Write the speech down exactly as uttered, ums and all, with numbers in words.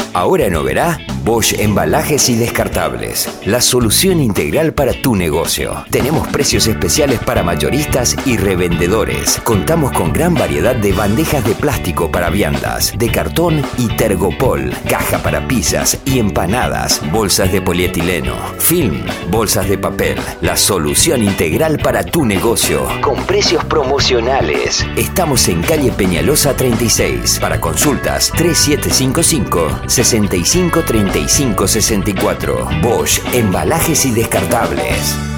Ahora en Oberá, Bosch Embalajes y Descartables. La solución integral para tu negocio. Tenemos precios especiales para mayoristas y revendedores. Contamos con gran variedad de bandejas de plástico para viandas, de cartón y tergopol, caja para pizzas y empanadas, bolsas de polietileno, film, bolsas de papel. La solución integral para tu negocio. Con precios promocionales. Estamos en calle Peñalosa treinta y seis. Para consultas, tres siete cinco cinco, seis cinco tres cinco seis cuatro. Bosch Embalajes y Descartables.